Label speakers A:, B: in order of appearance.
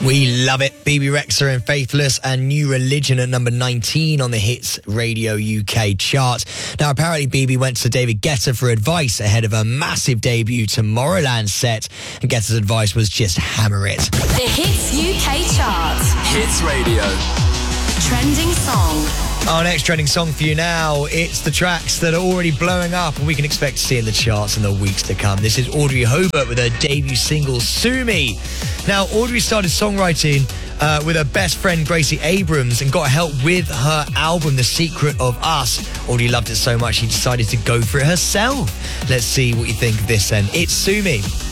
A: We love it. BB Rexa and Faithless and New Religion at number 19 on the Hits Radio UK chart. Now, apparently BB went to David Guetta for advice ahead of a massive debut Tomorrowland set, and Guetta's advice was just hammer it.
B: The Hits UK chart.
C: Hits Radio.
B: Trending song.
A: Our next trending song for you now, it's the tracks that are already blowing up and we can expect to see in the charts in the weeks to come. This is Audrey Hobart with her debut single, Sue Me. Now, Audrey started songwriting with her best friend Gracie Abrams and got help with her album, The Secret of Us. Audrey loved it so much she decided to go for it herself. Let's see what you think of this then. It's Sue Me.